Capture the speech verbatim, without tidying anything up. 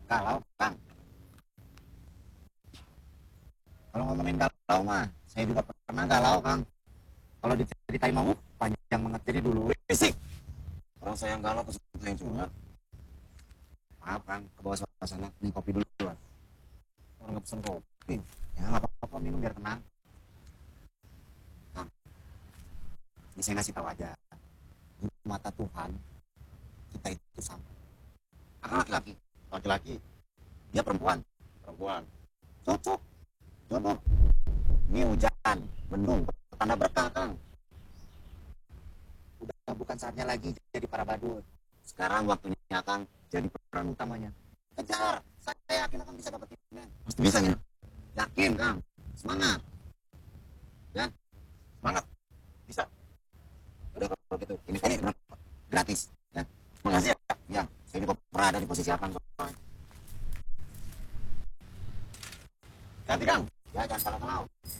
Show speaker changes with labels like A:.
A: Galau, Kang. Kalau ngomongin galau mah, saya juga pernah galau, Kang. Kalau diceritain mau panjang banget, jadi dulu fisik. Orang saya yang galau ke yang curhat. Maaf, Kang, ke bawah suasana. Nih kopi dulu. Orang nggak pesen kopi. Ya nggak apa-apa, minum biar tenang. Kang, ini saya ngasih tahu aja. Di mata Tuhan, kita itu sama. Akang laki-laki. Laki-laki. Dia perempuan. Perempuan. Cocok. Jodoh. Ini hujan, mendung, tanda berkah, Kang. Udah bukan saatnya lagi jadi para badut. Sekarang waktunya Kang jadi peran utamanya. Kejar, saya yakin akan bisa dapetin. Pasti bisa ya. Yakin Kang, semangat. Ya, semangat. Bisa. Udah kalau gitu, ini ini berapa? Gratis. Ya, makasih ya. Ya, saya juga pernah ada di posisi Akang. Ganti Kang. Ya, jangan salah kenal.